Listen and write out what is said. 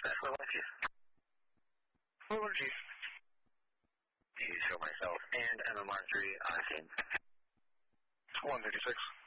dispatch. What was you? What was you? You show myself and MMR3 on scene. 156.